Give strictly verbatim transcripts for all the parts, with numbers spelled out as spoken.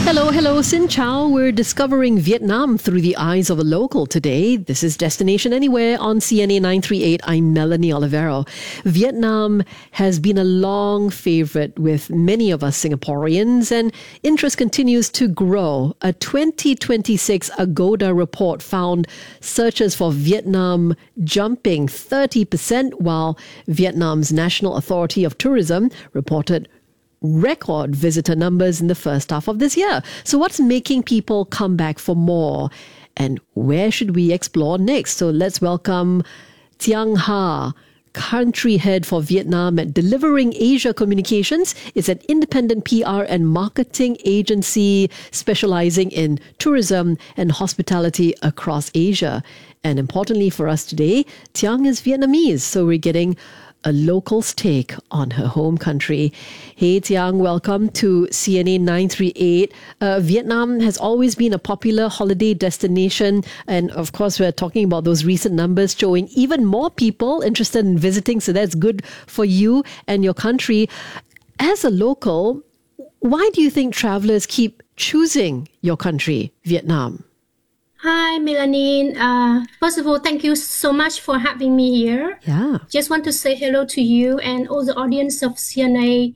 Hello, hello, Xin Chao. We're discovering Vietnam through the eyes of a local today. This is Destination Anywhere on C N A nine three eight. I'm Melanie Olivero. Vietnam has been a long favorite with many of us Singaporeans, and interest continues to grow. A twenty twenty-six Agoda report found searches for Vietnam jumping thirty percent, while Vietnam's National Authority of Tourism reported record visitor numbers in the first half of this year. So what's making people come back for more? And where should we explore next? So let's welcome Tiang Ha, country head for Vietnam at Delivering Asia Communications. It's an independent P R and marketing agency specializing in tourism and hospitality across Asia. And importantly for us today, Tiang is Vietnamese, so we're getting a local's take on her home country. Hey Tiang, welcome to C N A nine three eight. Uh, Vietnam has always been a popular holiday destination, and of course we're talking about those recent numbers showing even more people interested in visiting, so that's good for you and your country. As a local, why do you think travelers keep choosing your country, Vietnam? Hi, Melanie. Uh, first of all, thank you so much for having me here. Yeah. Just want to say hello to you and all the audience of C N A.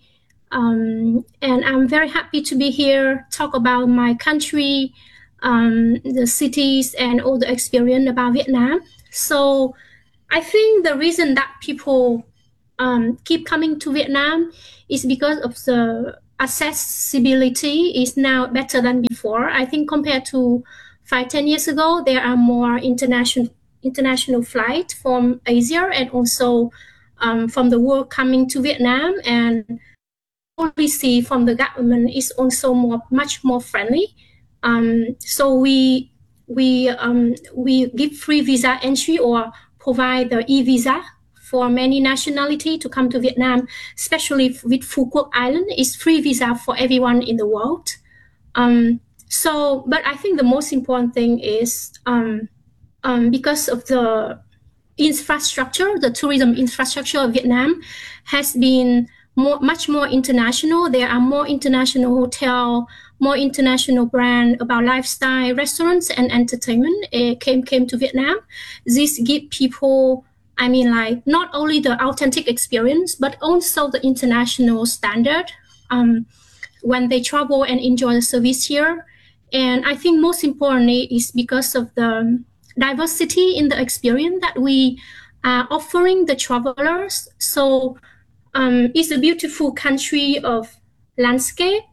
Um, and I'm very happy to be here, talk about my country, um, the cities, and all the experience about Vietnam. So I think the reason that people um, keep coming to Vietnam is because of the accessibility is now better than before. I think compared to Five, ten years ago, there are more international international flights from Asia and also um, from the world coming to Vietnam. And policy from the government is also more, much more friendly. Um, so we we um, we give free visa entry or provide the e-visa for many nationality to come to Vietnam, especially with Phu Quoc Island. It's free visa for everyone in the world. Um, So, but I think the most important thing is um, um, because of the infrastructure, the tourism infrastructure of Vietnam has been more, much more international. There are more international hotel, more international brand about lifestyle, restaurants and entertainment uh, came came to Vietnam. This give people, I mean, like not only the authentic experience, but also the international standard um, when they travel and enjoy the service here. And I think most importantly is because of the diversity in the experience that we are offering the travelers. So um, it's a beautiful country of landscape.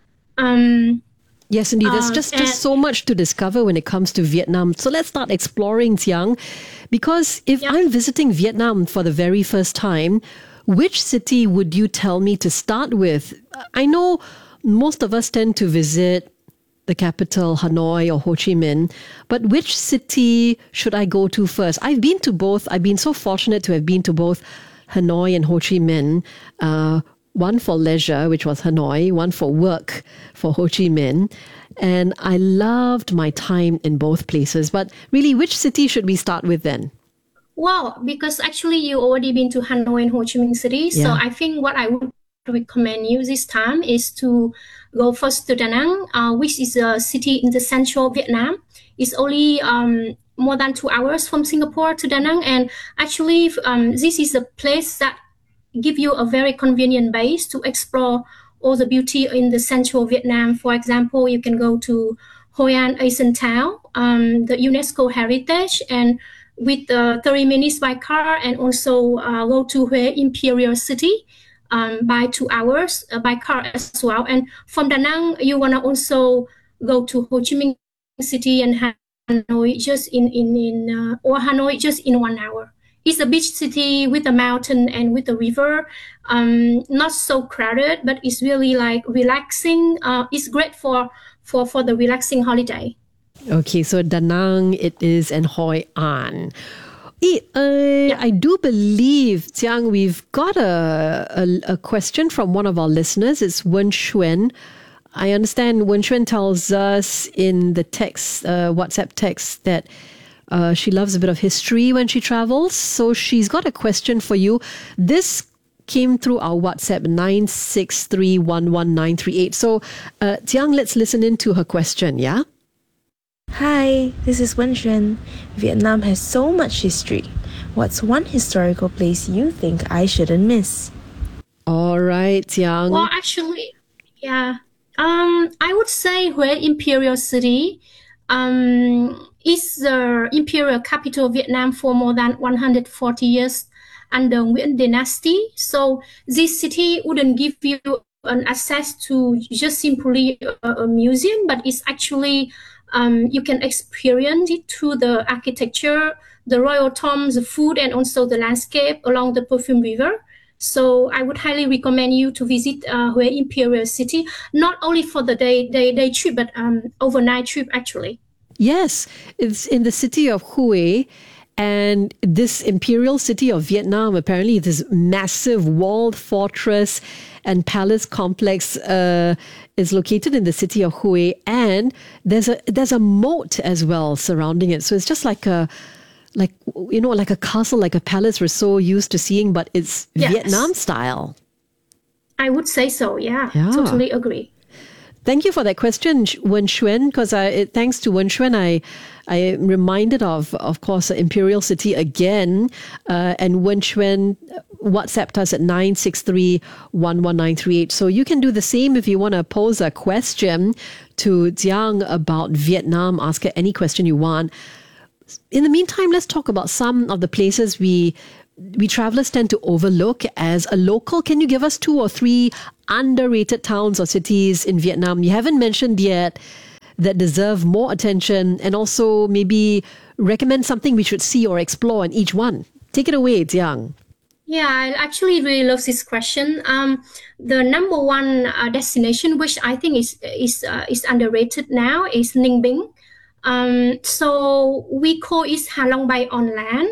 Um, Yes, indeed. There's um, just, just so much to discover when it comes to Vietnam. So let's start exploring, Tiang. Because if yeah. I'm visiting Vietnam for the very first time, which city would you tell me to start with? I know most of us tend to visit the capital, Hanoi or Ho Chi Minh. But which city should I go to first? I've been to both. I've been so fortunate to have been to both Hanoi and Ho Chi Minh. Uh, one for leisure, which was Hanoi, one for work for Ho Chi Minh. And I loved my time in both places. But really, which city should we start with then? Well, because actually you already been to Hanoi and Ho Chi Minh City. Yeah. So I think what I would recommend you this time is to go first to Da Nang, uh, which is a city in the central Vietnam. It's only um, more than two hours from Singapore to Da Nang. And actually, um, this is a place that gives you a very convenient base to explore all the beauty in the central Vietnam. For example, you can go to Hoi An Asian Town, um, the UNESCO heritage, and with uh, thirty minutes by car, and also uh, go to Hue Imperial City. Um, by two hours uh, by car as well. And from Da Nang, you want to also go to Ho Chi Minh City and Hanoi just in, in, in uh, or Hanoi just in one hour. It's a beach city with a mountain and with a river. Um, not so crowded, but it's really like relaxing. Uh, it's great for, for, for the relaxing holiday. Okay, so Da Nang it is and Hoi An. Hey, uh, yeah. I do believe, Tiang, we've got a, a, a question from one of our listeners. It's Wen Xuan. I understand Wen Xuan tells us in the text, uh, WhatsApp text, that uh, she loves a bit of history when she travels. So she's got a question for you. This came through our WhatsApp nine six three one one nine three eight. So, uh, Tiang, let's listen into her question, yeah? Hi, this is Wen Xuan. Vietnam has so much history. What's one historical place you think I shouldn't miss? All right, Tiang. Well, actually, yeah. Um, I would say Hue Imperial City um, is the imperial capital of Vietnam for more than one hundred forty years under Nguyen Dynasty. So this city wouldn't give you an access to just simply a, a museum, but it's actually um, you can experience it through the architecture, the royal tombs, the food, and also the landscape along the Perfume River. So I would highly recommend you to visit uh, Hue Imperial City, not only for the day day, day trip, but um, overnight trip actually. Yes, it's in the city of Hue. And this imperial city of Vietnam, apparently this massive walled fortress and palace complex uh, is located in the city of Hue. And there's a there's a moat as well surrounding it. So it's just like a like you know like a castle, like a palace we're so used to seeing, but it's yes. Vietnam style. I would say so. Yeah, yeah. Totally agree. Thank you for that question, Wen Xuan, because thanks to Wen Xuan, I I am reminded of, of course, the Imperial City again. Uh, and Wen Xuan WhatsApped us at nine six three one one nine three eight. So you can do the same if you want to pose a question to Tiang about Vietnam. Ask her any question you want. In the meantime, let's talk about some of the places we we travelers tend to overlook as a local. Can you give us two or three underrated towns or cities in Vietnam you haven't mentioned yet that deserve more attention, and also maybe recommend something we should see or explore in each one? Take it away, Tiang. Yeah, I actually really love this question. Um, the number one uh, destination, which I think is is uh, is underrated now, is Ninh Binh. Um, so we call it Ha Long Bay on land.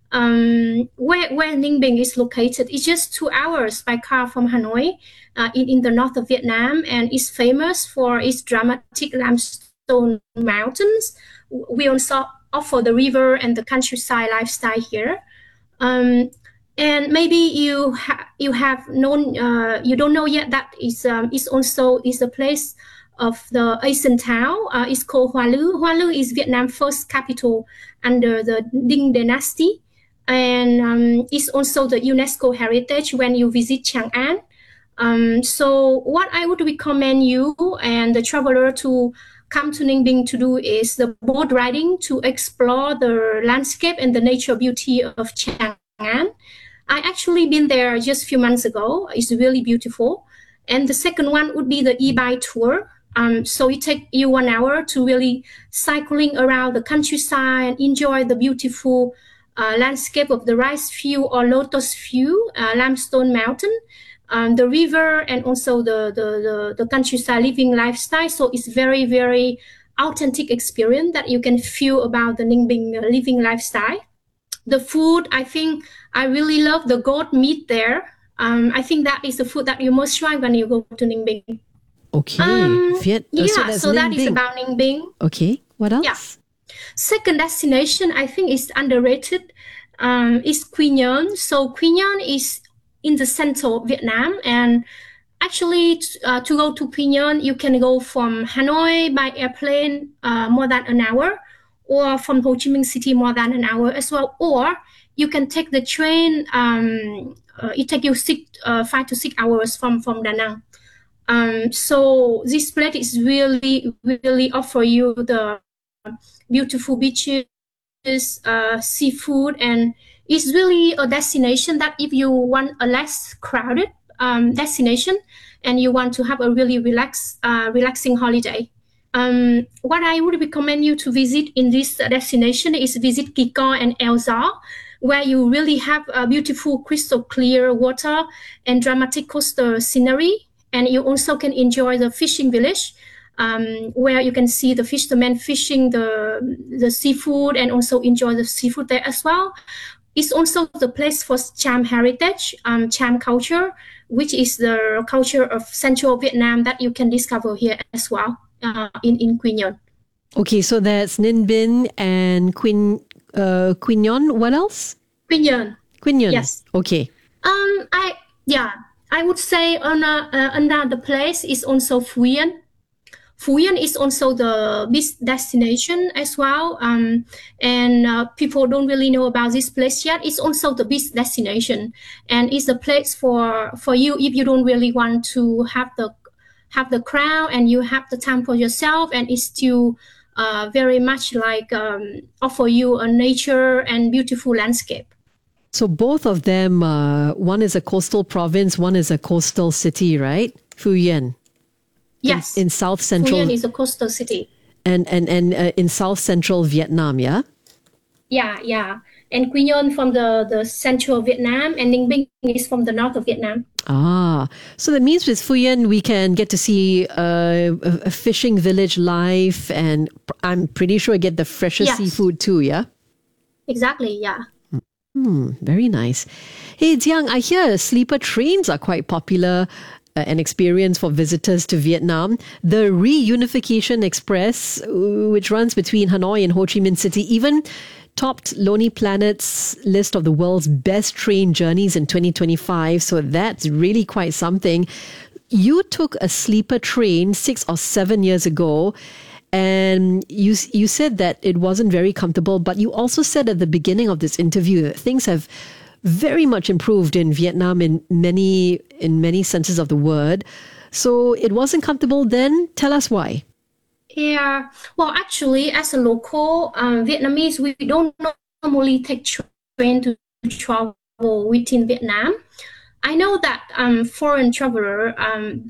Um, where where Ninh Binh is located, it's just two hours by car from Hanoi, uh, in, in the north of Vietnam, and it's famous for its dramatic limestone mountains. We also offer the river and the countryside lifestyle here. Um, and maybe you ha- you have known uh, you don't know yet that is um, is also is a place of the Asian town. Uh, it's called Hoa Lư. Hoa Lư is Vietnam's first capital under the Dinh Dynasty. And um, it's also the UNESCO heritage when you visit Chang An. Um, so what I would recommend you and the traveler to come to Ninh Binh to do is the boat riding to explore the landscape and the nature beauty of Chang An. I actually been there just a few months ago. It's really beautiful. And the second one would be the e-bike tour. Um, so it takes you one hour to really cycling around the countryside and enjoy the beautiful Uh, landscape of the rice field or lotus field, uh, limestone mountain, um, the river, and also the, the, the, the countryside living lifestyle. So it's very, very authentic experience that you can feel about the Ninh Binh living lifestyle. The food, I think I really love the goat meat there. Um, I think that is the food that you must try when you go to Ninh Binh. Okay. Um, Viet- yeah, so, so that is about Ninh Binh. Okay. What else? Yeah. Second destination, I think is underrated, um, is Quy Nhơn. So Quy Nhơn is in the center of Vietnam, and actually uh, to go to Quy Nhơn, you can go from Hanoi by airplane uh, more than an hour, or from Ho Chi Minh City more than an hour as well, or you can take the train. Um, uh, it takes you six, uh, five to six hours from from Da Nang. Um, so this place is really, really offer you the beautiful beaches, uh, seafood, and it's really a destination that if you want a less crowded um, destination and you want to have a really relaxed, uh, relaxing holiday. Um, what I would recommend you to visit in this destination is visit Kỳ Co and Eo Gió, where you really have a beautiful crystal clear water and dramatic coastal scenery. And you also can enjoy the fishing village, Um, where you can see the fishermen fishing the the seafood and also enjoy the seafood there as well. It's also the place for Cham heritage, um, Cham culture, which is the culture of central Vietnam that you can discover here as well uh, in, in Quy Nhơn. Okay, so that's Ninh Binh and Quy, uh, Quy Nhơn. What else? Quy Nhơn. Quy Nhơn. Yes. Okay. Um, I Yeah, I would say another, uh, another place is also Phú Yên. Phú Yên is also the beach destination as well, um, and uh, people don't really know about this place yet. It's also the beach destination, and it's a place for for you if you don't really want to have the have the crowd and you have the time for yourself, and it's still uh, very much like um, offer you a nature and beautiful landscape. So both of them, uh, one is a coastal province, one is a coastal city, right? Phú Yên. Yes. In, in South Central. Phú Yên is a coastal city. And and and uh, in South Central Vietnam, yeah. Yeah, yeah. And Quy Nhơn from the the central Vietnam, and Ninh Bình is from the north of Vietnam. Ah, so that means with Phú Yên we can get to see uh, a, a fishing village life, and I'm pretty sure get the freshest Yes. seafood too. Yeah. Exactly. Yeah. Hmm, very nice. Hey, Jiang, I hear sleeper trains are quite popular. Uh, an experience for visitors to Vietnam. The Reunification Express, uh, which runs between Hanoi and Ho Chi Minh City, even topped Lonely Planet's list of the world's best train journeys in twenty twenty-five. So that's really quite something. You took a sleeper train six or seven years ago, and you you said that it wasn't very comfortable, but you also said at the beginning of this interview that things have very much improved in Vietnam in many in many senses of the word. So it wasn't comfortable then. Tell us why. Yeah. Well, actually, as a local um, Vietnamese, we don't normally take train to travel within Vietnam. I know that um, foreign traveler, um,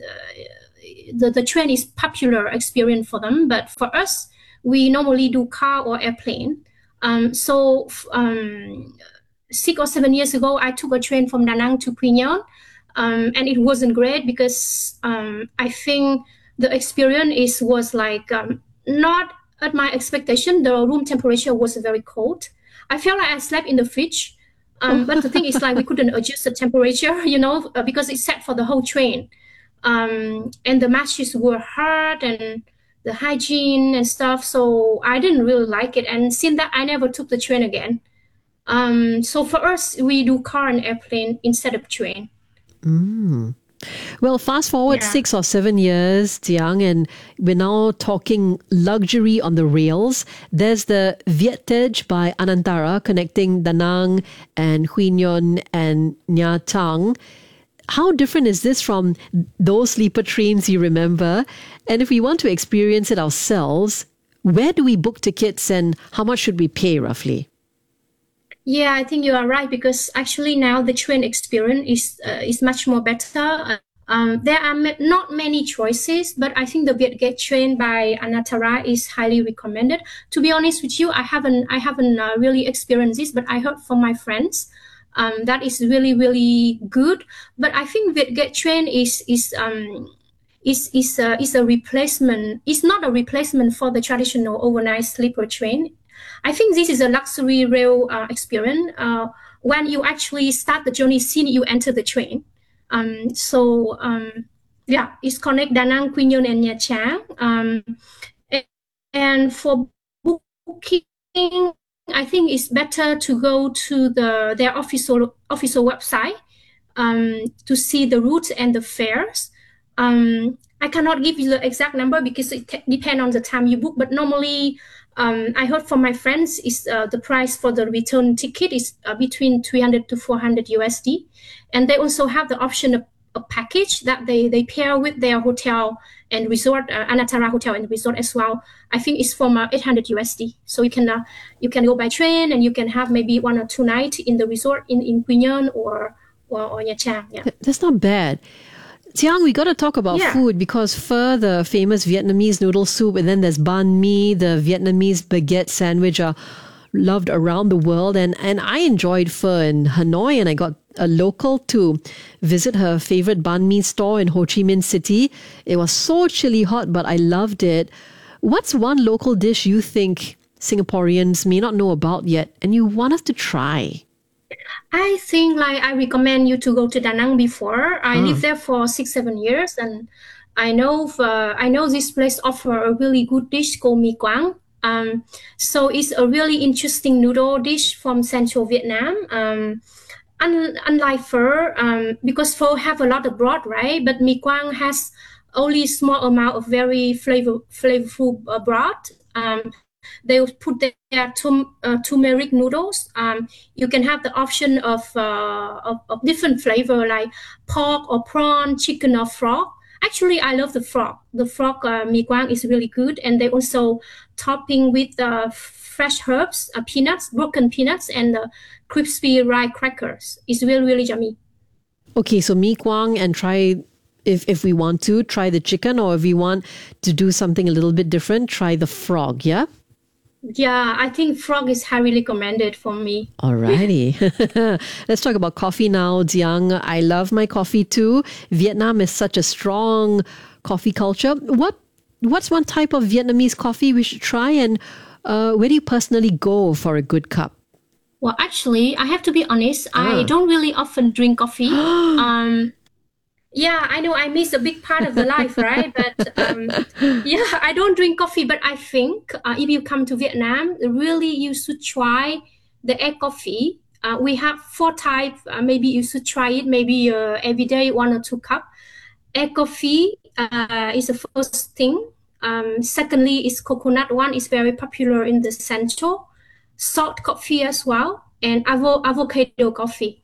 the the train is popular experience for them, but for us, we normally do car or airplane. Um, so. Um, Six or seven years ago, I took a train from Da Nang to Quy Nhơn, um, and it wasn't great because um, I think the experience is was like um, not at my expectation. The room temperature was very cold. I felt like I slept in the fridge, um, but the thing is like we couldn't adjust the temperature, you know, because it's set for the whole train, um, and the mattress were hard and the hygiene and stuff. So I didn't really like it, and since that I never took the train again. Um, so for us, we do car and airplane instead of train. Mm. Well, fast forward Yeah. six or seven years, Jiang, and we're now talking luxury on the rails. There's the Viettej by Anantara connecting Da Nang and Quy Nhơn and Nha Trang. How different is this from those sleeper trains you remember? And if we want to experience it ourselves, where do we book tickets and how much should we pay roughly? Yeah, I think you are right because actually now the train experience is uh, is much more better. Uh, um, there are ma- not many choices, but I think the Vietjet train by Anantara is highly recommended. To be honest with you, I haven't I haven't uh, really experienced this, but I heard from my friends um, that is really really good. But I think Vietjet train is is um, is is a, is a replacement. It's not a replacement for the traditional overnight sleeper train. I think this is a luxury rail uh, experience. Uh, when you actually start the journey, since you enter the train. Um, so um, yeah, it's connect Da Nang, Quy Nhơn, and Nha Trang. Um, and, and for booking, I think it's better to go to the their official official website um, to see the routes and the fares. Um, I cannot give you the exact number because it t- depends on the time you book, but normally. Um, I heard from my friends is uh, the price for the return ticket is uh, between three hundred to four hundred U S D, and they also have the option of a package that they, they pair with their hotel and resort, uh, Anantara Hotel and Resort as well. I think it's from uh, eight hundred U S D, so you can uh, you can go by train and you can have maybe one or two nights in the resort in in Quy Nhơn or or, or Nha Trang. Yeah, That's not bad. Jiang, we got to talk about Yeah. food because pho, the famous Vietnamese noodle soup, and then there's banh mi, the Vietnamese baguette sandwich are loved around the world. And, and I enjoyed pho in Hanoi, and I got a local to visit her favorite banh mi store in Ho Chi Minh City. It was so chilly hot, but I loved it. What's one local dish you think Singaporeans may not know about yet and you want us to try? I think like I recommend you to go to Da Nang before. I lived there for six, seven years, and I know for, I know this place offer a really good dish called mi quang. Um, so it's a really interesting noodle dish from central Vietnam. Um, un- unlike pho, um, because pho have a lot of broth, right? But mi quang has only small amount of very flavor flavorful uh, broth. Um, they will put their tum- uh, turmeric noodles. Um, you can have the option of, uh, of of different flavor like pork or prawn, chicken or frog. Actually, I love the frog. The frog uh, mi quang is really good, and they also topping with uh, fresh herbs, uh, peanuts, broken peanuts, and uh, crispy rye crackers. It's really really yummy. Okay, so mi quang, and try if if we want to try the chicken, or if we want to do something a little bit different, try the frog. Yeah. Yeah, I think frog is highly recommended for me. Alrighty. Let's talk about coffee now, Giang. I love my coffee too. Vietnam is such a strong coffee culture. What What's one type of Vietnamese coffee we should try, and uh, where do you personally go for a good cup? Well, actually, I have to be honest. Ah. I don't really often drink coffee. um, Yeah, I know I miss a big part of the life, right? But um, yeah, I don't drink coffee. But I think uh, if you come to Vietnam, really you should try the egg coffee. Uh, we have four types. Uh, maybe you should try it. Maybe uh, every day one or two cup. Egg coffee uh, is the first thing. Um, secondly, is coconut one is very popular in the central. Salt coffee as well, and avo- avocado coffee.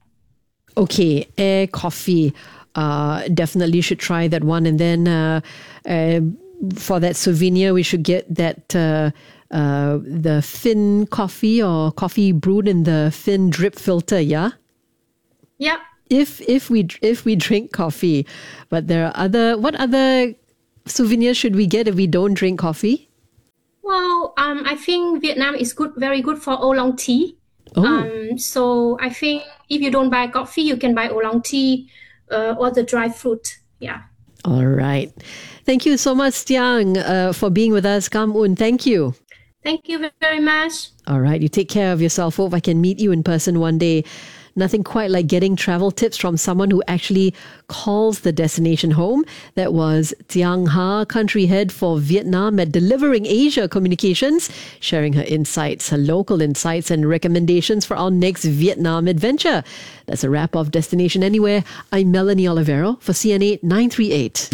Okay, egg coffee. Uh, definitely should try that one. And then uh, uh, for that souvenir, we should get that uh, uh, the Fin coffee, or coffee brewed in the Fin drip filter. Yeah. Yeah. If if we if we drink coffee, but there are other what other souvenirs should we get if we don't drink coffee? Well, um, I think Vietnam is good, very good for oolong tea. Oh. Um, so I think if you don't buy coffee, you can buy oolong tea. Uh, or the dry fruit. Yeah. All right. Thank you so much, Tiang, uh, for being with us. Kam Un, thank you. Thank you very much. All right. You take care of yourself. Hope I can meet you in person one day. Nothing quite like getting travel tips from someone who actually calls the destination home. That was Tiang Ha, country head for Vietnam at Delivering Asia Communications, sharing her insights, her local insights and recommendations for our next Vietnam adventure. That's a wrap of Destination Anywhere. I'm Melanie Olivero for C N A nine three eight.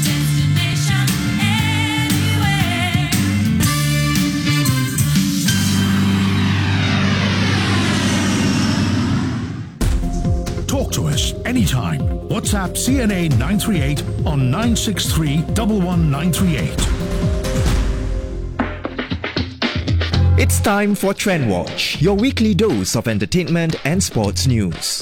Talk to us anytime. WhatsApp C N A nine three eight on nine six three one one nine three eight. It's time for Trend Watch, your weekly dose of entertainment and sports news.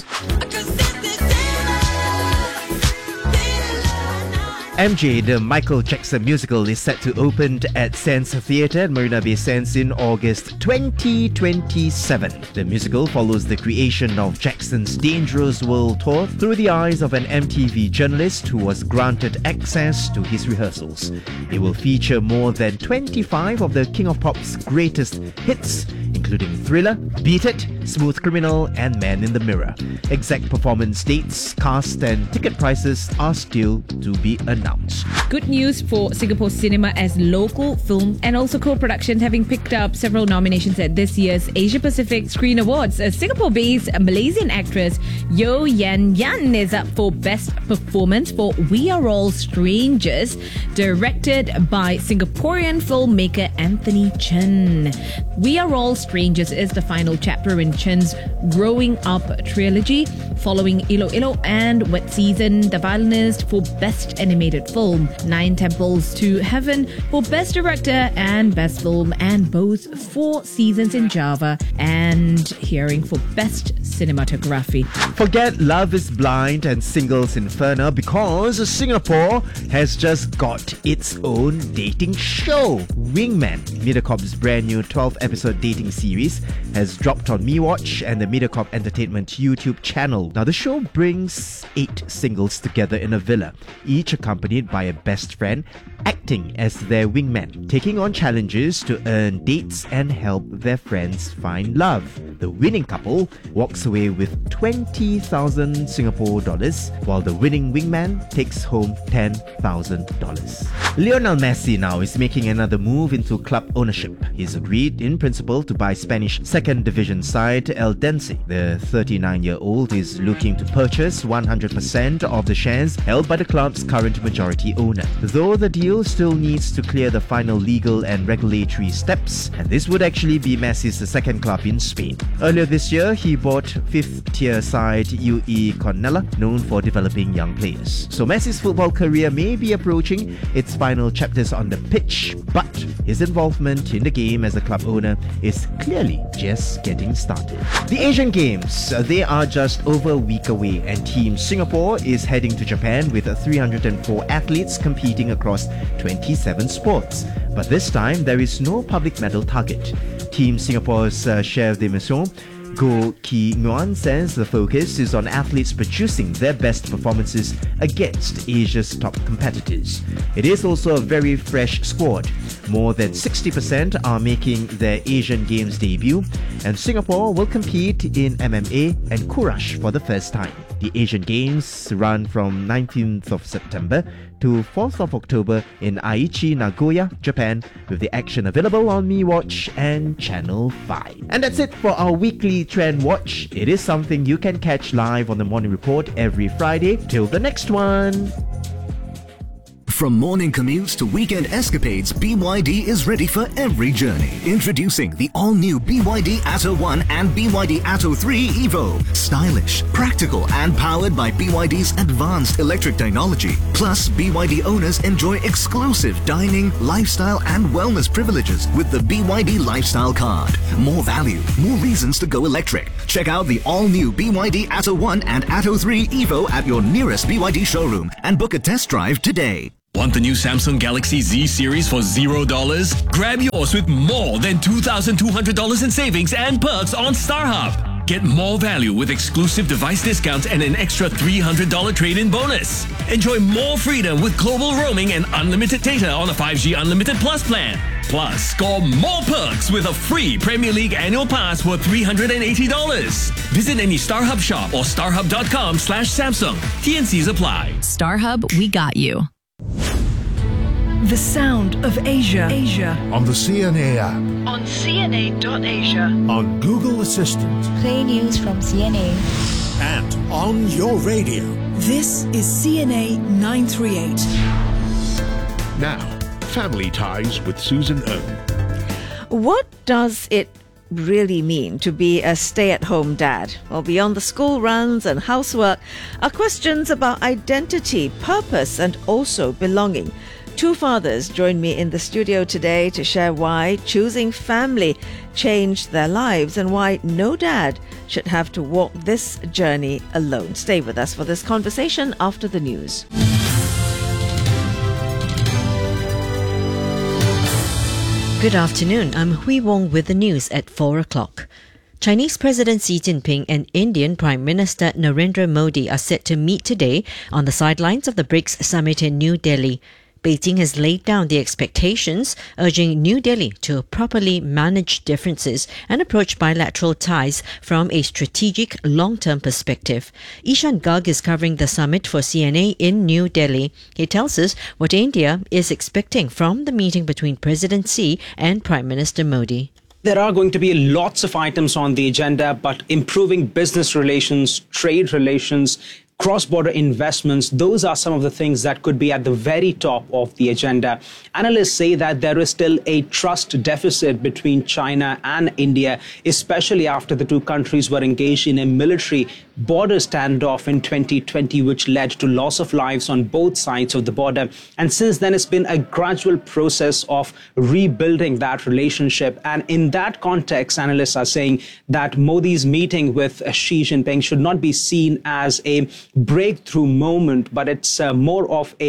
M J, the Michael Jackson musical, is set to open at Sands Theatre at Marina Bay Sands in August twenty twenty-seven. The musical follows the creation of Jackson's Dangerous World Tour through the eyes of an M T V journalist who was granted access to his rehearsals. It will feature more than twenty-five of the King of Pop's greatest hits, including Thriller, Beat It, Smooth Criminal, and Man in the Mirror. Exact performance dates, cast, and ticket prices are still to be announced. Good news for Singapore cinema, as local film and also co-productions having picked up several nominations at this year's Asia Pacific Screen Awards. A Singapore-based Malaysian actress Yeo Yan Yan is up for Best Performance for We Are All Strangers, directed by Singaporean filmmaker Anthony Chen. We Are All Strangers is the final chapter in Chen's Growing Up trilogy, following Iloilo and Wet Season, The Violinist for Best Animated Film, Nine Temples to Heaven for Best Director and Best Film, and both Four Seasons in Java and Hearing for Best Cinematography. Forget Love is Blind and Singles Inferno, because Singapore has just got its own dating show. Wingman, Mediacorp's brand new twelve episode dating series, has dropped on MeWatch and the Mediacorp Entertainment YouTube channel. Couple. Now, the show brings eight singles together in a villa, each accompanied by a best friend, acting as their wingman, taking on challenges to earn dates and help their friends find love. The winning couple walks away with twenty thousand Singapore dollars, while the winning wingman takes home ten thousand dollars. Lionel Messi now is making another move into club ownership. He's agreed in principle to buy Spanish second division side Eldense. The thirty-nine-year-old is looking to purchase one hundred percent of the shares held by the club's current majority owner, though the deal still needs to clear the final legal and regulatory steps, and this would actually be Messi's second club in Spain. Earlier this year, he bought fifth-tier side U E Cornellà, known for developing young players. So Messi's football career may be approaching its final chapters on the pitch, but his involvement in the game as a club owner is clearly just getting started. The Asian Games, they are just over a week away, and Team Singapore is heading to Japan with three hundred four athletes competing across twenty-seven sports. But this time, there is no public medal target. Team Singapore's uh, chef de mission, Goh Ki Nguyen, says the focus is on athletes producing their best performances against Asia's top competitors. It is also a very fresh squad. More than sixty percent are making their Asian Games debut, and Singapore will compete in M M A and Courage for the first time. The Asian Games run from nineteenth of September to fourth of October in Aichi, Nagoya, Japan, with the action available on MeWatch and Channel five. And that's it for our weekly Trend Watch. It is something you can catch live on the Morning Report every Friday. Till the next one. From morning commutes to weekend escapades, B Y D is ready for every journey. Introducing the all-new B Y D Atto one and B Y D Atto three Evo. Stylish, practical and powered by B Y D's advanced electric technology. Plus, B Y D owners enjoy exclusive dining, lifestyle and wellness privileges with the B Y D Lifestyle Card. More value, more reasons to go electric. Check out the all-new B Y D Atto one and Atto three Evo at your nearest B Y D showroom and book a test drive today. Want the new Samsung Galaxy Z series for zero dollars? Grab yours with more than two thousand two hundred dollars in savings and perks on StarHub. Get more value with exclusive device discounts and an extra three hundred dollars trade-in bonus. Enjoy more freedom with global roaming and unlimited data on a five G Unlimited Plus plan. Plus, score more perks with a free Premier League annual pass worth three hundred eighty dollars. Visit any StarHub shop or starhub.com slash Samsung. T N Cs apply. StarHub, we got you. The sound of Asia. Asia. On the C N A app. On C N A dot asia. On Google Assistant. Play news from C N A. And on your radio. This is C N A nine three eight. Now, Family Ties with Susan Ng. What does it really mean to be a stay-at-home dad? Well, beyond the school runs and housework are questions about identity, purpose, and also belonging. Two fathers join me in the studio today to share why choosing family changed their lives and why no dad should have to walk this journey alone. Stay with us for this conversation after the news. Good afternoon. I'm Hui Wong with the news at four o'clock. Chinese President Xi Jinping and Indian Prime Minister Narendra Modi are set to meet today on the sidelines of the BRICS summit in New Delhi. Beijing has laid down the expectations, urging New Delhi to properly manage differences and approach bilateral ties from a strategic long-term perspective. Ishan Garg is covering the summit for C N A in New Delhi. He tells us what India is expecting from the meeting between President Xi and Prime Minister Modi. There are going to be lots of items on the agenda, but improving business relations, trade relations, cross-border investments, those are some of the things that could be at the very top of the agenda. Analysts say that there is still a trust deficit between China and India, especially after the two countries were engaged in a military border standoff in twenty twenty, which led to loss of lives on both sides of the border. And since then, it's been a gradual process of rebuilding that relationship. And in that context, analysts are saying that Modi's meeting with Xi Jinping should not be seen as a breakthrough moment, but it's uh, more of a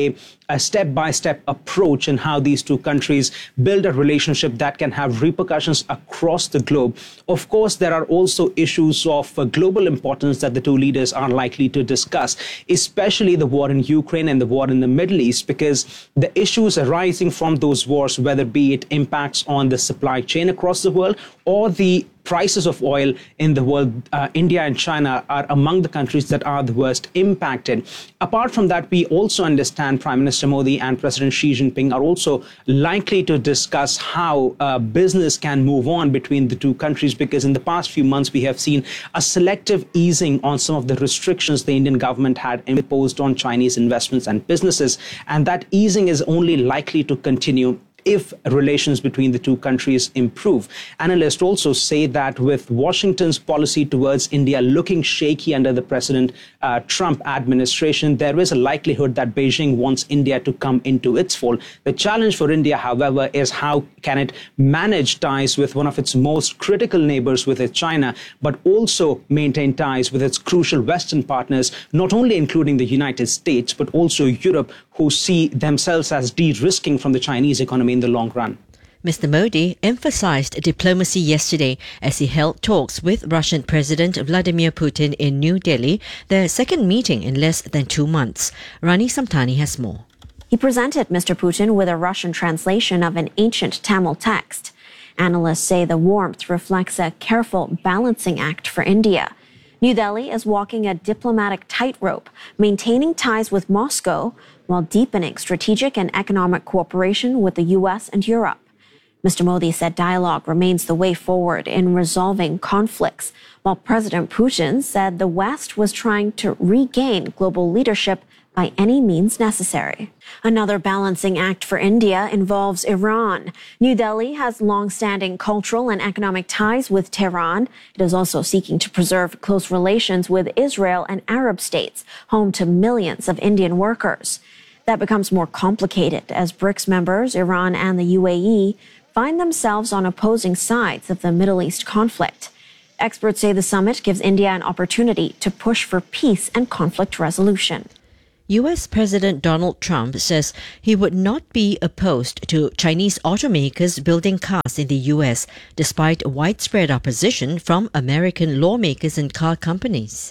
a step-by-step approach in how these two countries build a relationship that can have repercussions across the globe. Of course, there are also issues of uh, global importance that the two leaders are likely to discuss, especially the war in Ukraine and the war in the Middle East, because the issues arising from those wars, whether be it impacts on the supply chain across the world or the prices of oil in the world, uh, India and China are among the countries that are the worst impacted. Apart from that, we also understand Prime Minister Modi and President Xi Jinping are also likely to discuss how uh, business can move on between the two countries, because in the past few months, we have seen a selective easing on some of the restrictions the Indian government had imposed on Chinese investments and businesses. And that easing is only likely to continue if relations between the two countries improve. Analysts also say that with Washington's policy towards India looking shaky under the President uh, Trump administration, there is a likelihood that Beijing wants India to come into its fold. The challenge for India, however, is how can it manage ties with one of its most critical neighbors, with it, China, but also maintain ties with its crucial Western partners, not only including the United States, but also Europe, who see themselves as de-risking from the Chinese economy in the long run. Mister Modi emphasized diplomacy yesterday as he held talks with Russian President Vladimir Putin in New Delhi, their second meeting in less than two months. Rani Samtani has more. He presented Mister Putin with a Russian translation of an ancient Tamil text. Analysts say the warmth reflects a careful balancing act for India. New Delhi is walking a diplomatic tightrope, maintaining ties with Moscow while deepening strategic and economic cooperation with the U S and Europe. Mister Modi said dialogue remains the way forward in resolving conflicts, while President Putin said the West was trying to regain global leadership by any means necessary. Another balancing act for India involves Iran. New Delhi has long-standing cultural and economic ties with Tehran. It is also seeking to preserve close relations with Israel and Arab states, home to millions of Indian workers. That becomes more complicated as BRICS members, Iran and the U A E, find themselves on opposing sides of the Middle East conflict. Experts say the summit gives India an opportunity to push for peace and conflict resolution. U S President Donald Trump says he would not be opposed to Chinese automakers building cars in the U S, despite widespread opposition from American lawmakers and car companies.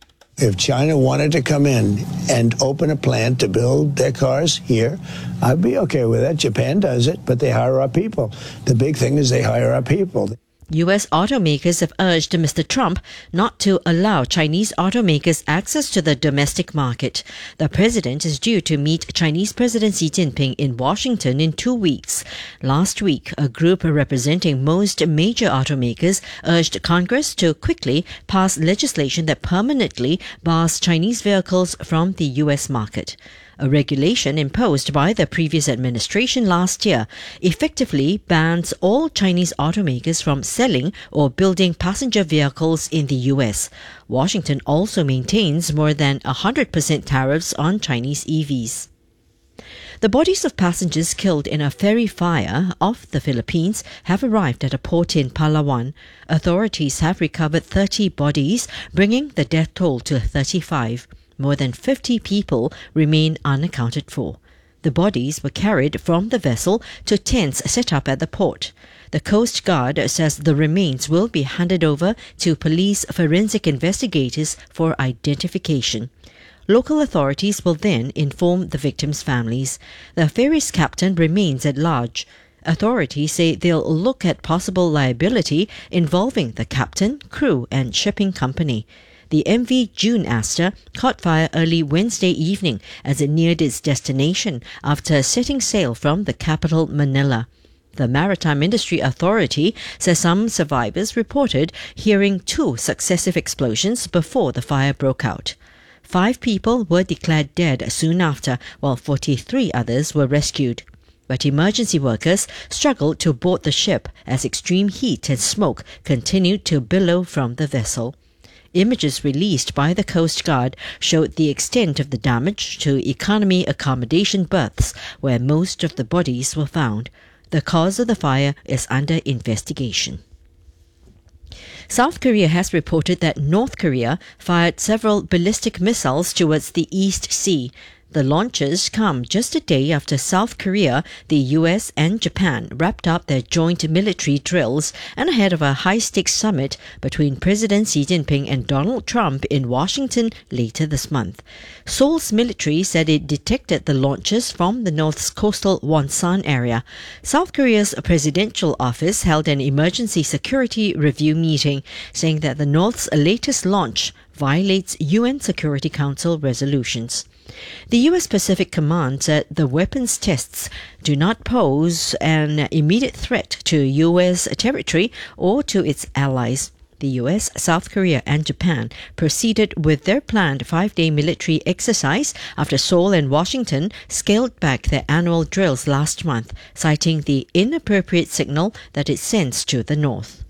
If China wanted to come in and open a plant to build their cars here, I'd be okay with that. Japan does it, but they hire our people. The big thing is they hire our people. U S automakers have urged Mister Trump not to allow Chinese automakers access to the domestic market. The president is due to meet Chinese President Xi Jinping in Washington in two weeks. Last week, a group representing most major automakers urged Congress to quickly pass legislation that permanently bars Chinese vehicles from the U S market. A regulation imposed by the previous administration last year effectively bans all Chinese automakers from selling or building passenger vehicles in the U S. Washington also maintains more than one hundred percent tariffs on Chinese E Vs. The bodies of passengers killed in a ferry fire off the Philippines have arrived at a port in Palawan. Authorities have recovered thirty bodies, bringing the death toll to thirty-five. More than fifty people remain unaccounted for. The bodies were carried from the vessel to tents set up at the port. The Coast Guard says the remains will be handed over to police forensic investigators for identification. Local authorities will then inform the victims' families. The ferry's captain remains at large. Authorities say they'll look at possible liability involving the captain, crew and shipping company. The M V June Aster caught fire early Wednesday evening as it neared its destination after setting sail from the capital Manila. The Maritime Industry Authority says some survivors reported hearing two successive explosions before the fire broke out. Five people were declared dead soon after, while forty-three others were rescued. But emergency workers struggled to board the ship as extreme heat and smoke continued to billow from the vessel. Images released by the Coast Guard showed the extent of the damage to economy accommodation berths where most of the bodies were found. The cause of the fire is under investigation. South Korea has reported that North Korea fired several ballistic missiles towards the East Sea. The launches come just a day after South Korea, the U S and Japan wrapped up their joint military drills and ahead of a high-stakes summit between President Xi Jinping and Donald Trump in Washington later this month. Seoul's military said it detected the launches from the North's coastal Wonsan area. South Korea's presidential office held an emergency security review meeting, saying that the North's latest launch violates U N Security Council resolutions. The U S Pacific Command said the weapons tests do not pose an immediate threat to U S territory or to its allies. The U S, South Korea and Japan proceeded with their planned five-day military exercise after Seoul and Washington scaled back their annual drills last month, citing the inappropriate signal that it sends to the North.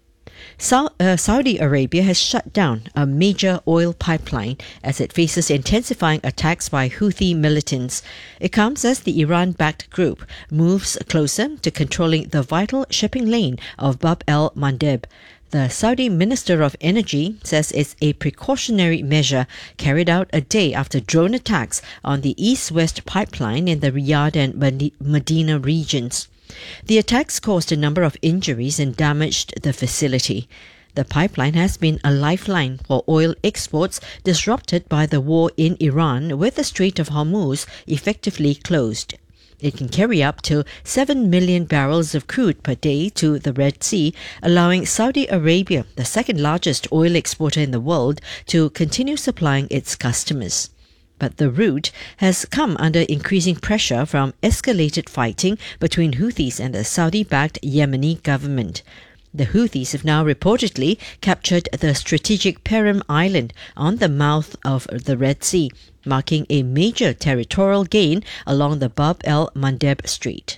Saudi Arabia has shut down a major oil pipeline as it faces intensifying attacks by Houthi militants. It comes as the Iran-backed group moves closer to controlling the vital shipping lane of Bab el-Mandeb. The Saudi Minister of Energy says it's a precautionary measure carried out a day after drone attacks on the east-west pipeline in the Riyadh and Medina regions. The attacks caused a number of injuries and damaged the facility. The pipeline has been a lifeline for oil exports disrupted by the war in Iran, with the Strait of Hormuz effectively closed. It can carry up to seven million barrels of crude per day to the Red Sea, allowing Saudi Arabia, the second largest oil exporter in the world, to continue supplying its customers. But the route has come under increasing pressure from escalated fighting between Houthis and the Saudi-backed Yemeni government. The Houthis have now reportedly captured the strategic Perim Island on the mouth of the Red Sea, marking a major territorial gain along the Bab el-Mandeb Strait.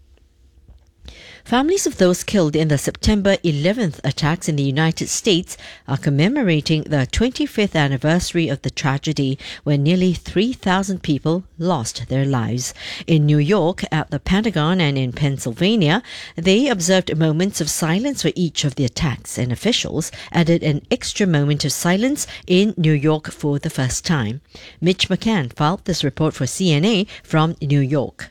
Families of those killed in the September eleventh attacks in the United States are commemorating the twenty-fifth anniversary of the tragedy, when nearly three thousand people lost their lives. In New York, at the Pentagon, and in Pennsylvania, they observed moments of silence for each of the attacks, and officials added an extra moment of silence in New York for the first time. Mitch McCann filed this report for C N A from New York.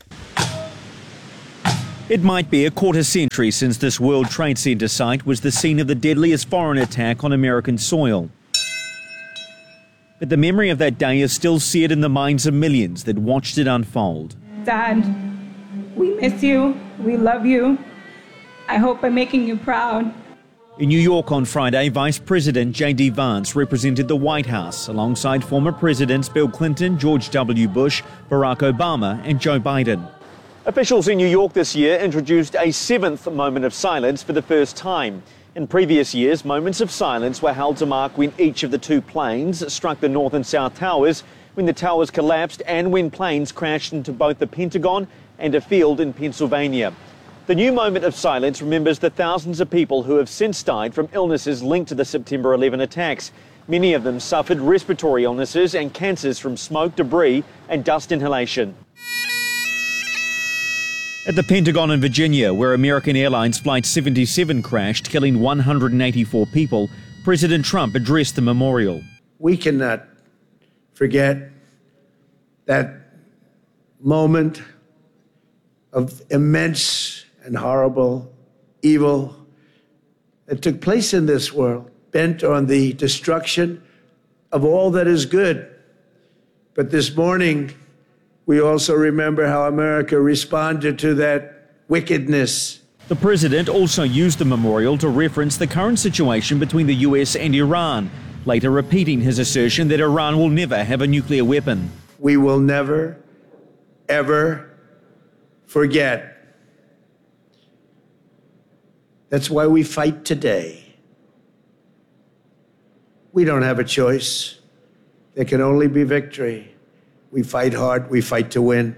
It might be a quarter century since this World Trade Center site was the scene of the deadliest foreign attack on American soil. But the memory of that day is still seared in the minds of millions that watched it unfold. Dad, we miss you. We love you. I hope I'm making you proud. In New York on Friday, Vice President J D Vance represented the White House alongside former Presidents Bill Clinton, George W. Bush, Barack Obama and Joe Biden. Officials in New York this year introduced a seventh moment of silence for the first time. In previous years, moments of silence were held to mark when each of the two planes struck the North and South Towers, when the towers collapsed, and when planes crashed into both the Pentagon and a field in Pennsylvania. The new moment of silence remembers the thousands of people who have since died from illnesses linked to the September eleventh attacks. Many of them suffered respiratory illnesses and cancers from smoke, debris and dust inhalation. At the Pentagon in Virginia, where American Airlines Flight seventy-seven crashed, killing one hundred eighty-four people, President Trump addressed the memorial. We cannot forget that moment of immense and horrible evil that took place in this world, bent on the destruction of all that is good. But this morning, we also remember how America responded to that wickedness. The president also used the memorial to reference the current situation between the U S and Iran, later repeating his assertion that Iran will never have a nuclear weapon. We will never, ever forget. That's why we fight today. We don't have a choice. There can only be victory. We fight hard, we fight to win.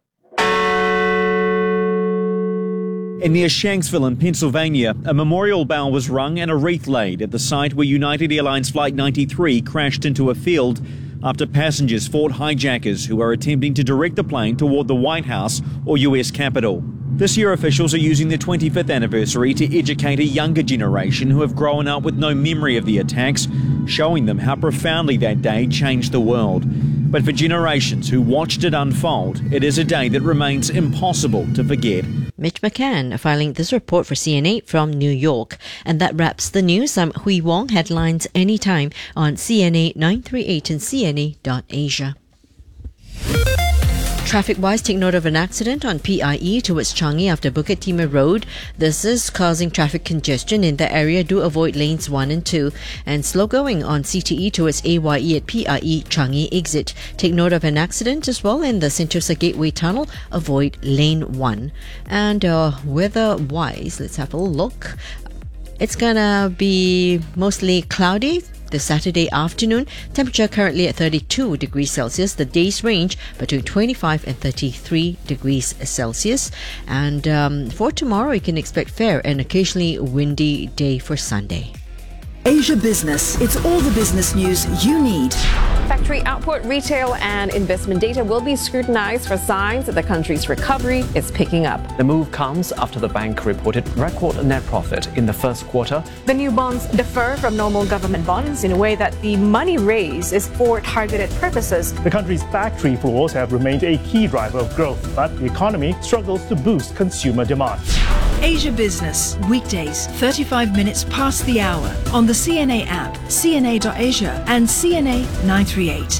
And near Shanksville in Pennsylvania, a memorial bell was rung and a wreath laid at the site where United Airlines Flight ninety-three crashed into a field after passengers fought hijackers who were attempting to direct the plane toward the White House or U S Capitol. This year, officials are using the twenty-fifth anniversary to educate a younger generation who have grown up with no memory of the attacks, showing them how profoundly that day changed the world. But for generations who watched it unfold, it is a day that remains impossible to forget. Mitch McCann filing this report for C N A from New York. And that wraps the news. I'm Hui Wong. Headlines anytime on C N A nine three eight and C N A dot Asia. Traffic-wise, take note of an accident on P I E towards Changi after Bukit Timah Road. This is causing traffic congestion in the area. Do avoid lanes one and two. And slow going on C T E towards A Y E at P I E Changi exit. Take note of an accident as well in the Sentosa Gateway Tunnel. Avoid lane one. And uh, weather-wise, let's have a look. It's gonna be mostly cloudy this Saturday afternoon. Temperature currently at thirty-two degrees Celsius. The day's range between twenty-five and thirty-three degrees Celsius. And um, for tomorrow, you can expect fair and occasionally windy day for Sunday. Asia Business. It's all the business news you need. Factory output, retail and investment data will be scrutinized for signs that the country's recovery is picking up. The move comes after the bank reported record net profit in the first quarter. The new bonds differ from normal government bonds in a way that the money raised is for targeted purposes. The country's factory floors have remained a key driver of growth, but the economy struggles to boost consumer demand. Asia Business, weekdays, thirty-five minutes past the hour on the C N A app, C N A dot Asia and C N A nine three eight.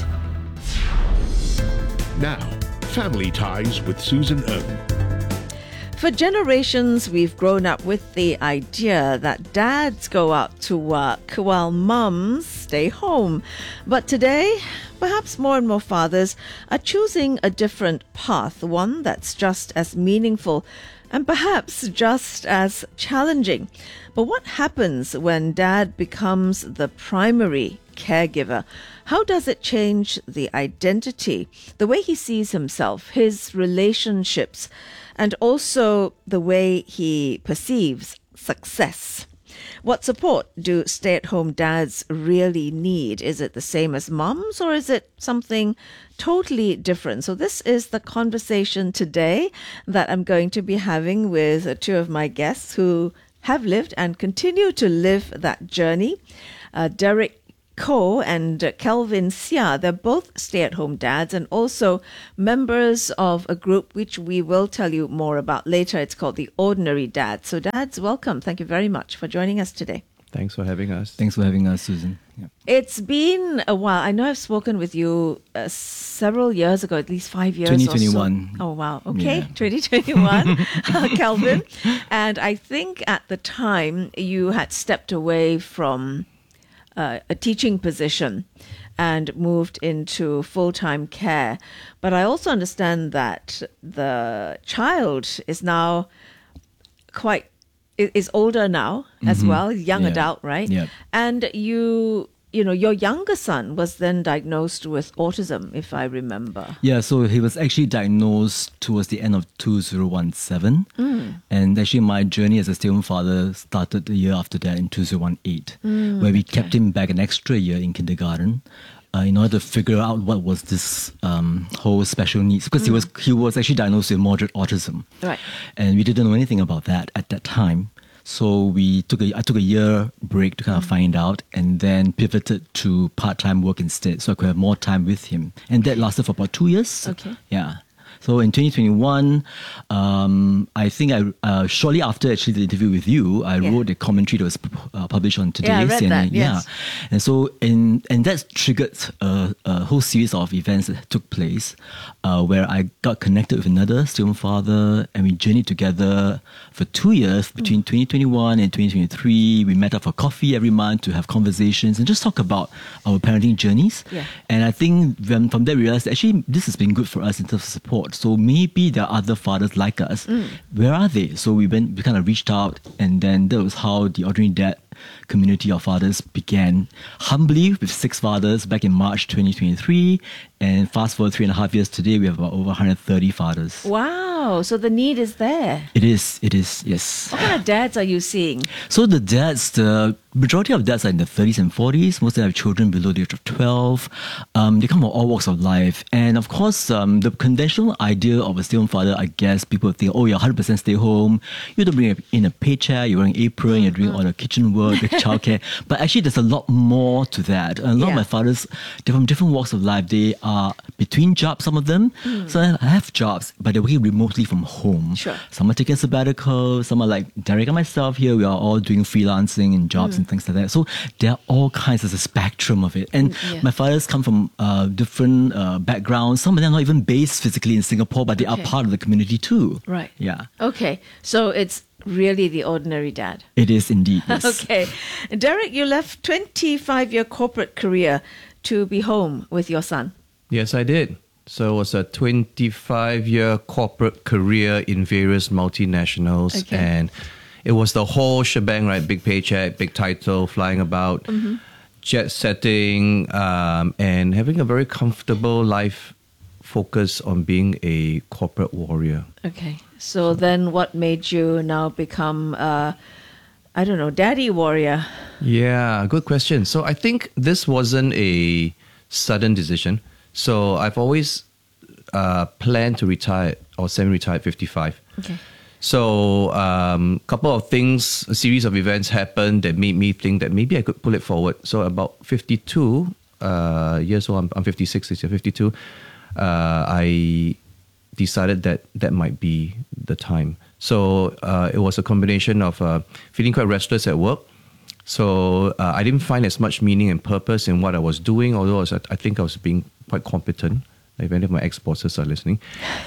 Now, Family Ties with Susan Ervin. For generations, we've grown up with the idea that dads go out to work while mums stay home. But today, perhaps more and more fathers are choosing a different path, one that's just as meaningful and perhaps just as challenging. But what happens when dad becomes the primary caregiver? How does it change the identity, the way he sees himself, his relationships, and also the way he perceives success? What support do stay-at-home dads really need? Is it the same as mums, or is it something totally different? So this is the conversation today that I'm going to be having with two of my guests who have lived and continue to live that journey. Uh, Derek Koh and Kelvin Sia. They're both stay-at-home dads and also members of a group which we will tell you more about later. It's called the Ordinary Dads. So dads, welcome. Thank you very much for joining us today. Thanks for having us. Thanks for having us, Susan. Yeah. It's been a while. I know I've spoken with you uh, several years ago, at least five years twenty twenty-one. Or so. Oh, wow. Okay, yeah. twenty twenty-one, Kelvin. And I think at the time you had stepped away from Uh, a teaching position and moved into full-time care. But I also understand that the child is now quite, is older now as Mm-hmm. well, young Yeah. adult, right? Yeah. And you, you know, your younger son was then diagnosed with autism, if I remember. Yeah, so he was actually diagnosed towards the end of two thousand seventeen. Mm. And actually my journey as a stay-at-home father started the year after that in two thousand eighteen, Mm, where we okay. kept him back an extra year in kindergarten uh, in order to figure out what was this um, whole special needs. Because he was he was actually diagnosed with moderate autism. Right. And we didn't know anything about that at that time. So we took a I took a year break to kind of find out, and then pivoted to part-time work instead, so I could have more time with him. And that lasted for about two years. Okay. Yeah. So in twenty twenty-one, um, I think I uh, shortly after actually the interview with you, I Yeah. wrote a commentary that was uh, published on Today. Yeah, I read C N A. that, yes. Yeah, and so in and that triggered a, a whole series of events that took place, uh, where I got connected with another stay-at-home father, and we journeyed together for two years between Mm. twenty twenty-one and twenty twenty-three. We met up for coffee every month to have conversations and just talk about our parenting journeys. Yeah. And I think when, from there we realized actually this has been good for us in terms of support. So maybe there are other fathers like us. Mm. Where are they? So we went, we kind of reached out, and then that was how the Ordinary Dad community of fathers began. Humbly with six fathers back in March twenty twenty-three, and fast forward three and a half years today, we have about over one hundred thirty fathers. Wow, so the need is there. It is, it is, yes. What kind of dads are you seeing? So the dads, the majority of dads are in the thirties and forties. Most of them have children below the age of twelve. Um, they come from all walks of life. And of course, um, the conventional idea of a stay-home father, I guess people think, oh, you're one hundred percent stay home. You don't bring in a paycheck, you're wearing an apron, you're doing all the kitchen work, the childcare. But actually, there's a lot more to that. And a lot Yeah. of my fathers, they're from different walks of life. They are between jobs, some of them. Mm. So I have jobs, but they're working remotely from home. Sure. Some are taking sabbatical, some are like Derek and myself here, we are all doing freelancing and jobs Mm. and things like that. So there are all kinds of a spectrum of it. And Mm, yeah. my fathers come from uh, different uh, backgrounds. Some of them are not even based physically in Singapore, but they Okay. are part of the community too. Right. Yeah. Okay, so it's really the ordinary dad. It is indeed. Yes. Okay. Derek, you left twenty-five-year corporate career to be home with your son. Yes, I did. So it was a twenty-five-year corporate career in various multinationals. Okay. And it was the whole shebang, right? Big paycheck, big title, flying about, Mhm. jet setting, um, and having a very comfortable life focus on being a corporate warrior. Okay. So then what made you now become, uh, I don't know, daddy warrior? Yeah, good question. So I think this wasn't a sudden decision. So I've always uh, planned to retire or semi-retire at fifty-five. Okay. So a um, couple of things, a series of events happened that made me think that maybe I could pull it forward. So about fifty-two uh, years old, I'm, I'm fifty-six this year, fifty-two, uh, I decided that that might be the time. So uh, it was a combination of uh, feeling quite restless at work. So uh, I didn't find as much meaning and purpose in what I was doing, although I, was, I think I was being quite competent, if any of my ex-bosses are listening.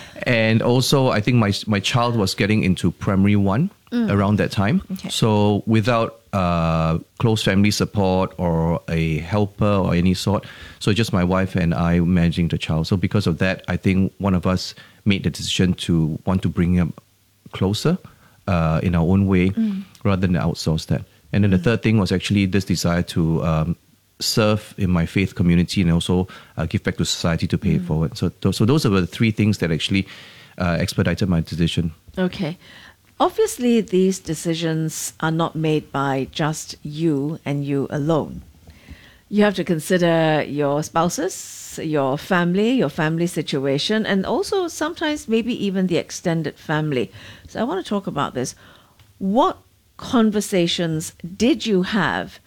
And also, I think my my child was getting into primary one Mm. around that time. Okay. So without uh, close family support or a helper or any sort, so just my wife and I managing the child. So because of that, I think one of us made the decision to want to bring him closer uh, in our own way Mm. rather than outsource that. And then the third thing was actually this desire to um, serve in my faith community and also uh, give back to society to pay it forward. So, th- so those are the three things that actually uh, expedited my decision. Okay. Obviously, these decisions are not made by just you and you alone. You have to consider your spouses, your family, your family situation, and also sometimes maybe even the extended family. So I want to talk about this. What conversations did you have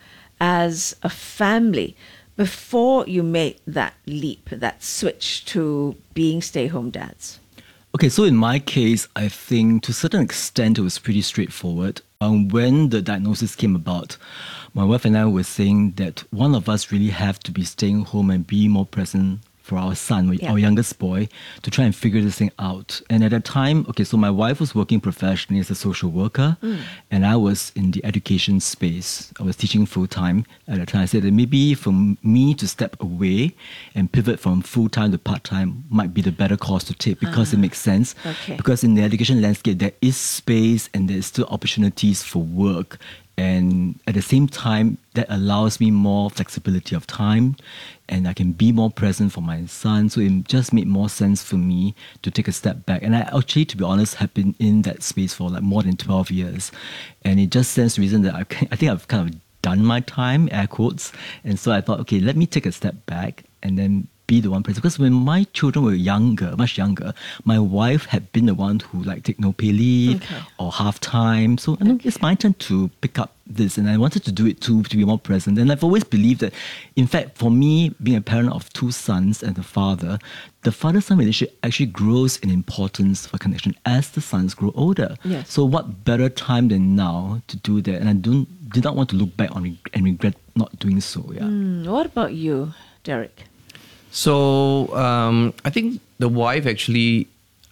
as a family before you made that leap, that switch to being stay-home dads? Okay, so in my case, I think to a certain extent it was pretty straightforward. Um, when the diagnosis came about, my wife and I were saying that one of us really have to be staying home and be more present for our son, Yeah. our youngest boy, to try and figure this thing out. And at that time, okay, so my wife was working professionally as a social worker, Mm. and I was in the education space. I was teaching full time at the time. I said that maybe for me to step away and pivot from full time to part time might be the better course to take because Ah, it makes sense. okay. Because in the education landscape, there is space and there's still opportunities for work. And at the same time, that allows me more flexibility of time and I can be more present for my son. So it just made more sense for me to take a step back. And I actually, to be honest, have been in that space for like more than twelve years. And it just stands to reason that I, I think I've kind of done my time, air quotes. And so I thought, okay, let me take a step back and then be the one person. Because when my children were younger, much younger, my wife had been the one who like take no pay leave Okay. or half time. So you know, it's my turn to pick up this, and I wanted to do it too, to be more present. And I've always believed that, in fact, for me, being a parent of two sons and a father, the father-son relationship actually grows in importance for connection as the sons grow older. Yes. So what better time than now to do that? And I don't did not want to look back on reg- and regret not doing so. Yeah. Mm, what about you, Derek? So um, I think the wife actually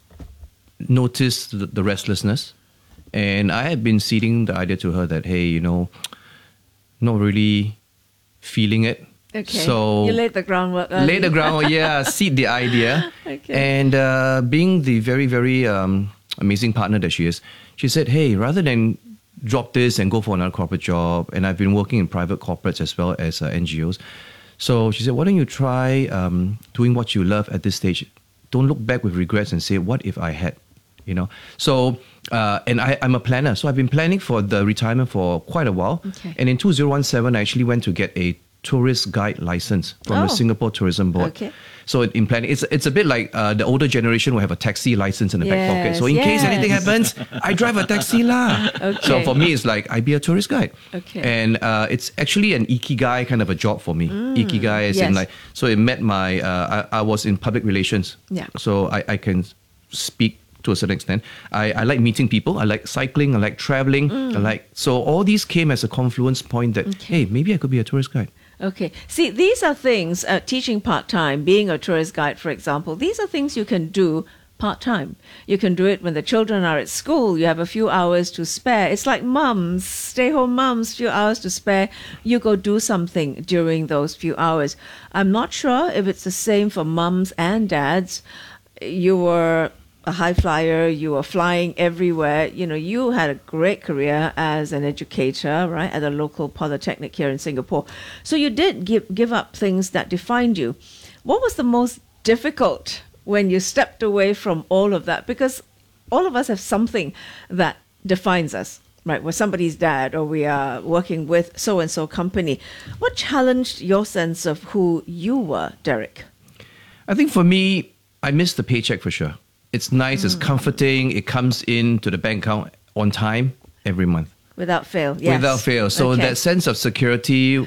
noticed the, the restlessness, and I had been seeding the idea to her that, hey, you know, not really feeling it. Okay. So you laid the groundwork. early. lay the ground, yeah, seed the idea. Okay. And uh, being the very, very um, amazing partner that she is, she said, hey, rather than drop this and go for another corporate job, and I've been working in private corporates as well as uh, N G Os. So she said, why don't you try um, doing what you love at this stage? Don't look back with regrets and say, what if I had, you know. So, uh, and I, I'm a planner. So I've been planning for the retirement for quite a while. Okay. And in two thousand seventeen, I actually went to get a tourist guide license from Oh. the Singapore Tourism Board. Okay. So in planning, it's it's a bit like uh, the older generation will have a taxi license in the back pocket. So in Yes, case anything yes. happens, I drive a taxi lah. Okay. So for me, it's like I be a tourist guide. Okay. And uh, it's actually an ikigai kind of a job for me. Mm, Ikigai is in yes. like, so it met my, uh, I, I was in public relations. Yeah. So I, I can speak to a certain extent. I, I like meeting people. I like cycling. I like traveling. Mm. I like, so all these came as a confluence point that, hey, maybe I could be a tourist guide. Okay. See, these are things, uh, teaching part-time, being a tourist guide, for example, these are things you can do part-time. You can do it when the children are at school. You have a few hours to spare. It's like mums, stay-home mums, few hours to spare. You go do something during those few hours. I'm not sure if it's the same for mums and dads. You were a high flyer, you were flying everywhere. You know, you had a great career as an educator, right, at a local polytechnic here in Singapore. So you did give, give up things that defined you. What was the most difficult when you stepped away from all of that? Because all of us have something that defines us, right? We're somebody's dad, or we are working with so-and-so company. What challenged your sense of who you were, Derek? I think for me, I miss the paycheck for sure. It's nice, it's comforting, it comes in to the bank account on time every month. Without fail, yes. Without fail. So Okay. that sense of security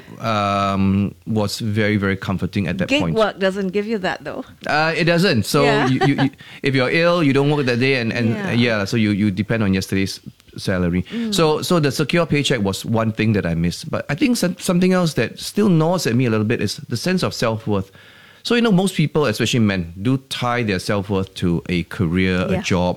um, was very, very comforting at that Gig point. work doesn't give you that, though. Uh, it doesn't. So Yeah. you, you, you, if you're ill, you don't work that day, and, and Yeah. yeah. yeah, so you, you depend on yesterday's salary. Mm. So so the secure paycheck was one thing that I missed. But I think some, something else that still gnaws at me a little bit is the sense of self-worth. So, you know, most people, especially men, do tie their self-worth to a career, Yeah. a job,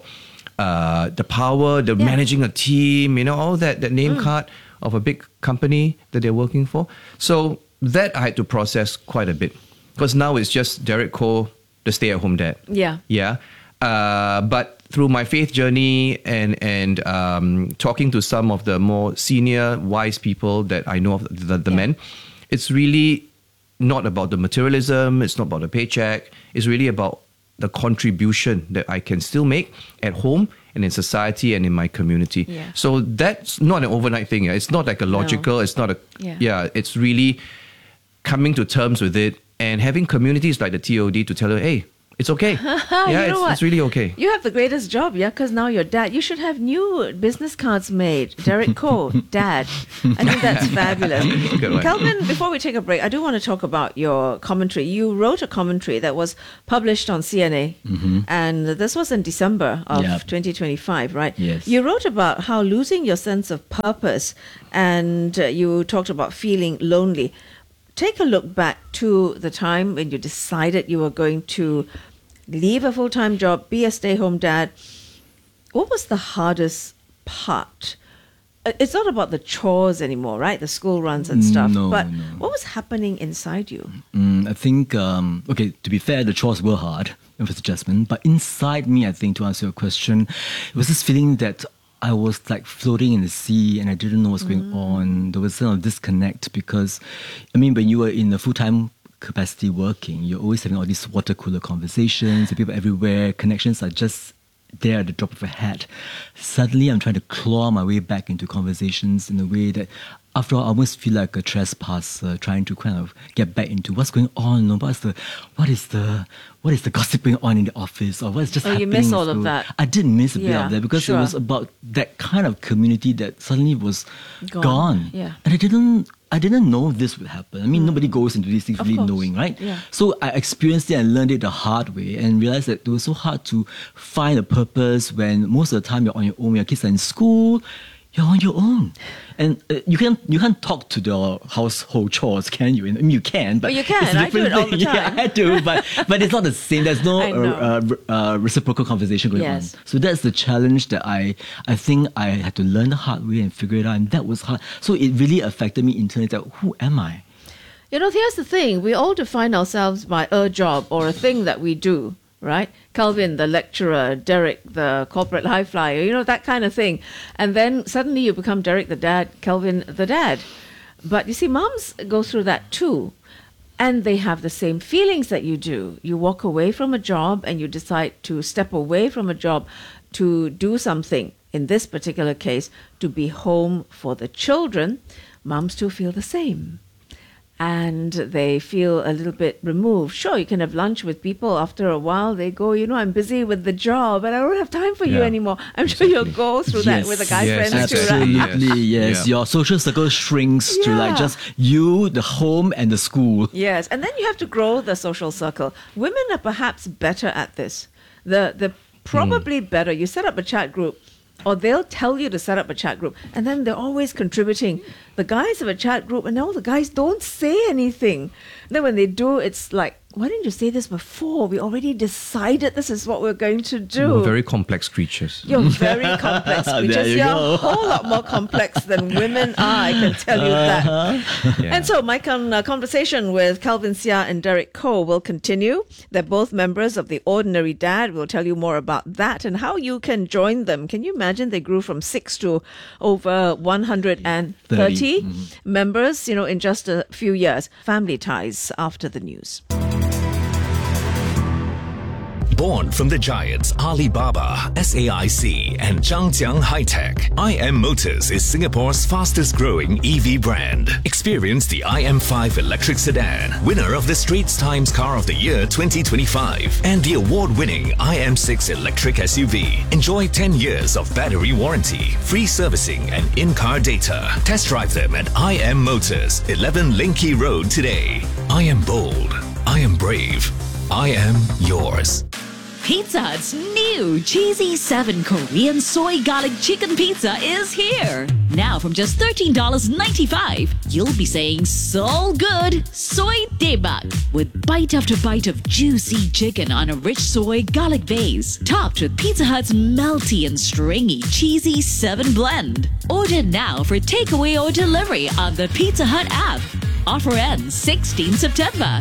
uh, the power, the managing a team, you know, all that, that name Mm. card of a big company that they're working for. So that I had to process quite a bit. Because now it's just Derek Koh, the stay-at-home dad. Yeah. Yeah. Uh, but through my faith journey and and um, talking to some of the more senior, wise people that I know of, the, the men, it's really not about the materialism. It's not about the paycheck. It's really about the contribution that I can still make at home and in society and in my community. Yeah. So that's not an overnight thing. Yeah. It's not like a logical. It's not a Yeah. yeah. It's really coming to terms with it and having communities like the T O D to tell you, hey, it's okay. yeah, You know it's, what? it's really okay. You have the greatest job, yeah, because now you're dad. You should have new business cards made. Derek Koh, dad. I think that's fabulous. Good one. Calvin, before we take a break, I do want to talk about your commentary. You wrote a commentary that was published on C N A, Mm-hmm. and this was in December of Yep. twenty twenty-five, right? Yes. You wrote about how losing your sense of purpose, and uh, you talked about feeling lonely. Take a look back to the time when you decided you were going to leave a full-time job, be a stay-home dad. What was the hardest part? Uh, It's not about the chores anymore, right? The school runs and stuff. No, but no. what was happening inside you? Mm, I think, um, okay, to be fair, the chores were hard. It was adjustment. But inside me, I think, to answer your question, it was this feeling that I was like floating in the sea and I didn't know what's going on. There was some disconnect because, I mean, when you were in a full-time capacity working, you're always having all these water cooler conversations, the people everywhere, connections are just there at the drop of a hat. Suddenly, I'm trying to claw my way back into conversations in a way that, after all, I almost feel like a trespasser trying to kind of get back into what's going on. No, what's the, what is the, what is the gossip going on in the office, or what's just Oh, you happening? miss in all of school? that. I did miss a bit Yeah, of that because sure. it was about that kind of community that suddenly was Gone. gone. Yeah. And I didn't, I didn't know this would happen. I mean, nobody goes into these things Of really course. knowing, right? Yeah. So I experienced it and learned it the hard way and realized that it was so hard to find a purpose when most of the time you're on your own, when your kids are in school, you're on your own. And uh, you can't you can't talk to the household chores, can you? I mean, you can, but Oh, you can. it's a I do different it all the thing. Yeah, time. I do, but but it's not the same. There's no I know. uh, uh, uh, reciprocal conversation going Yes. on. So that's the challenge that I I think I had to learn the hard way and figure it out, and that was hard. So it really affected me internally. That who am I? You know, here's the thing. We all define ourselves by a job or a thing that we do, right? Calvin, the lecturer, Derek, the corporate high flyer, you know, that kind of thing. And then suddenly you become Derek the dad, Calvin the dad. But you see, moms go through that too. And they have the same feelings that you do. You walk away from a job and you decide to step away from a job to do something, in this particular case, to be home for the children, mums too feel the same. And they feel a little bit removed. Sure, you can have lunch with people. After a while, they go, you know, I'm busy with the job and I don't have time for you Yeah. anymore. I'm sure you'll go through that with the guy yes, friends too, right? absolutely, yes. Yeah. Your social circle shrinks to like Yeah. just you, the home, and the school. Yes, and then you have to grow the social circle. Women are perhaps better at this. The the probably better. You set up a chat group, or they'll tell you to set up a chat group, and then they're always contributing. The guys have a chat group, and all the guys don't say anything. Then when they do, it's like, why didn't you say this before? We already decided this is what we're going to do. We're very complex creatures. You're very complex There creatures. you You're go. a whole lot more complex than women are, I can tell you that. Yeah. And so my con- uh, conversation with Calvin Seah and Derek Koh will continue. They're both members of the Ordinary Dad. We'll tell you more about that and how you can join them. Can you imagine they grew from six to over one hundred thirty members, you know, in just a few years. Family ties after the news. Born from the giants Alibaba, S A I C, and Zhangjiang High-Tech, I M Motors is Singapore's fastest-growing E V brand. Experience the I M five electric sedan, winner of the Straits Times Car of the Year twenty twenty-five, and the award-winning I M six electric S U V. Enjoy ten years of battery warranty, free servicing, and in-car data. Test drive them at I M Motors, eleven Linky Road today. I am bold. I am brave. I am yours. Pizza Hut's new Cheesy seven Korean Soy Garlic Chicken Pizza is here. Now from just thirteen dollars and ninety-five cents, you'll be saying so good, soy debak, with bite after bite of juicy chicken on a rich soy garlic base, topped with Pizza Hut's melty and stringy Cheesy seven blend. Order now for takeaway or delivery on the Pizza Hut app. Offer ends sixteenth September.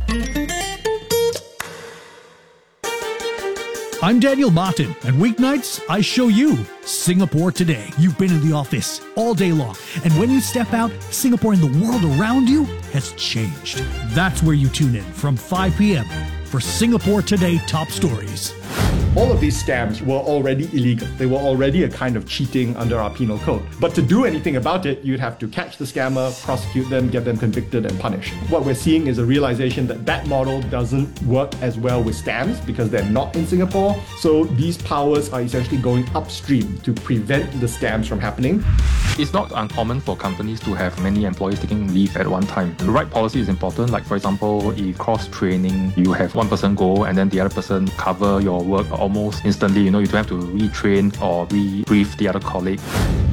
I'm Daniel Martin, and weeknights, I show you Singapore Today. You've been in the office all day long, and when you step out, Singapore and the world around you has changed. That's where you tune in from five p.m. for Singapore Today Top Stories. All of these scams were already illegal. They were already a kind of cheating under our penal code. But to do anything about it, you'd have to catch the scammer, prosecute them, get them convicted and punished. What we're seeing is a realization that that model doesn't work as well with scams because they're not in Singapore. So these powers are essentially going upstream to prevent the scams from happening. It's not uncommon for companies to have many employees taking leave at one time. The right policy is important. Like for example, if cross-training, you have one person go and then the other person cover your work almost instantly. You know, you don't have to retrain or rebrief the other colleague.